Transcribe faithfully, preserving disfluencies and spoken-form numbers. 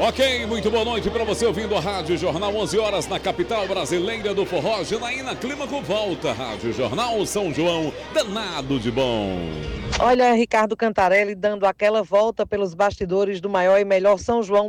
Ok, muito boa noite para você ouvindo a Rádio Jornal, onze horas na capital brasileira do forró. Janaína Clímaco volta, Rádio Jornal São João, danado de bom. Olha, Ricardo Cantarelli dando aquela volta pelos bastidores do maior e melhor São João